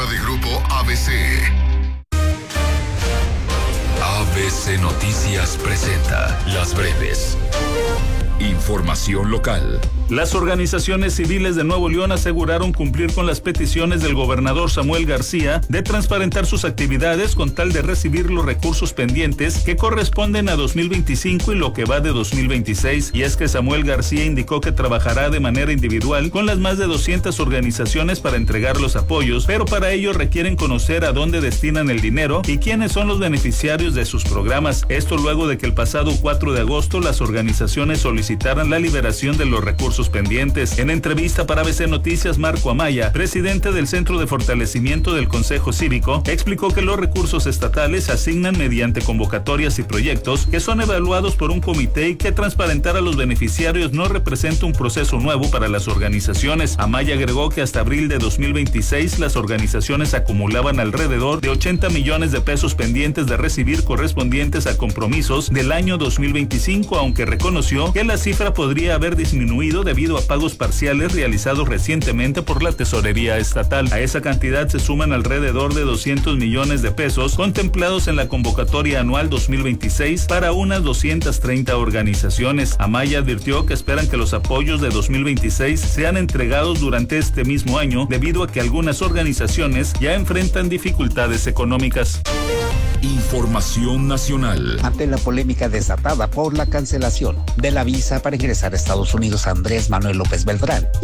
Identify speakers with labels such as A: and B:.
A: de Grupo ABC. ABC Noticias presenta Las Breves. Información local.
B: Las organizaciones civiles de Nuevo León aseguraron cumplir con las peticiones del gobernador Samuel García de transparentar sus actividades con tal de recibir los recursos pendientes que corresponden a 2025 y lo que va de 2026. Y es que Samuel García indicó que trabajará de manera individual con las más de 200 organizaciones para entregar los apoyos, pero para ello requieren conocer a dónde destinan el dinero y quiénes son los beneficiarios de sus programas. Esto luego de que el pasado 4 de agosto las organizaciones solicitaran la liberación de los recursos pendientes. En entrevista para ABC Noticias, Marco Amaya, presidente del Centro de Fortalecimiento del Consejo Cívico, explicó que los recursos estatales se asignan mediante convocatorias y proyectos que son evaluados por un comité y que transparentar a los beneficiarios no representa un proceso nuevo para las organizaciones. Amaya agregó que hasta abril de 2026 las organizaciones acumulaban alrededor de 80 millones de pesos pendientes de recibir correspondientes a compromisos del año 2025, aunque reconoció que la cifra podría haber disminuido debido a pagos parciales realizados recientemente por la tesorería estatal. A esa cantidad se suman alrededor de 200 millones de pesos contemplados en la convocatoria anual 2026 para unas 230 organizaciones. Amaya advirtió que esperan que los apoyos de 2026 sean entregados durante este mismo año debido a que algunas organizaciones ya enfrentan dificultades económicas.
A: Información nacional.
C: Ante la polémica desatada por la cancelación de la visa para ingresar a Estados Unidos a Andrés Manuel López Beltrán